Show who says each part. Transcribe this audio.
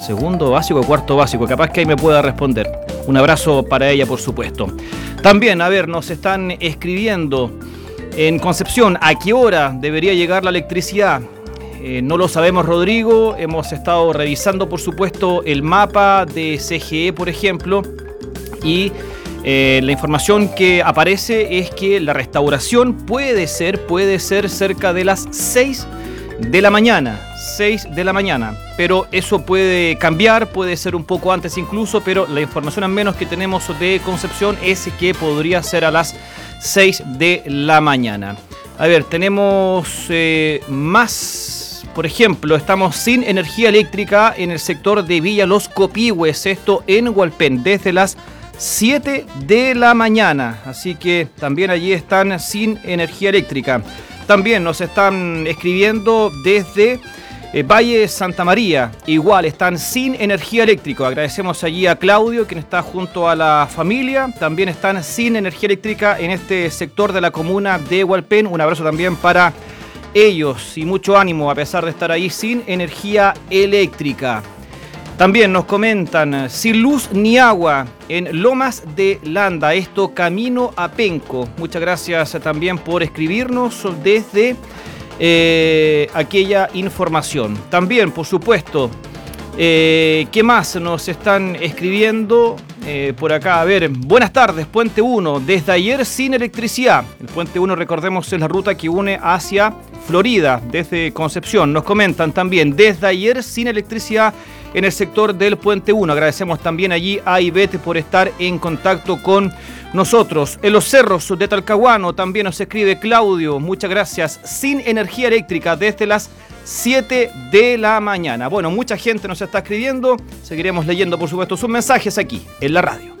Speaker 1: segundo básico o cuarto básico, capaz que ahí me pueda responder. Un abrazo para ella, por supuesto. También, a ver, nos están escribiendo en Concepción, ¿a qué hora debería llegar la electricidad? No lo sabemos, Rodrigo. Hemos estado revisando, por supuesto, el mapa de CGE, por ejemplo, y la información que aparece es que la restauración puede ser cerca de las 6 de la mañana. 6 de la mañana, pero eso puede cambiar, puede ser un poco antes incluso, pero la información al menos que tenemos de Concepción es que podría ser a las 6 de la mañana. A ver, tenemos más, por ejemplo, estamos sin energía eléctrica en el sector de Villa Los Copihue, esto en Hualpén, desde las 7 de la mañana, así que también allí están sin energía eléctrica. También nos están escribiendo desde Valle Santa María, igual están sin energía eléctrica. Agradecemos allí a Claudio, quien está junto a la familia. También están sin energía eléctrica en este sector de la comuna de Hualpén. Un abrazo también para ellos y mucho ánimo a pesar de estar ahí sin energía eléctrica. También nos comentan, sin luz ni agua en Lomas de Landa, esto camino a Penco. Muchas gracias también por escribirnos desde aquella información. También, por supuesto, ¿qué más nos están escribiendo por acá? A ver, buenas tardes, Puente 1, desde ayer sin electricidad. El Puente 1, recordemos, es la ruta que une hacia Florida, desde Concepción. Nos comentan también, desde ayer sin electricidad en el sector del Puente 1. Agradecemos también allí a Ivette por estar en contacto con nosotros. En los cerros de Talcahuano también nos escribe Claudio. Muchas gracias. Sin energía eléctrica desde las 7 de la mañana. Bueno, mucha gente nos está escribiendo. Seguiremos leyendo, por supuesto, sus mensajes aquí en la radio.